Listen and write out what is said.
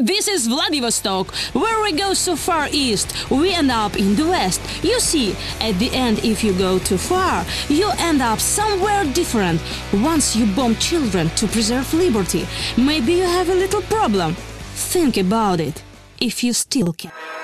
This is Vladivostok, where we go so far east, we end up in the west. You see, at the end, if you go too far, you end up somewhere different. Once you bomb children to preserve liberty, maybe you have a little problem. Think about it, if you still can.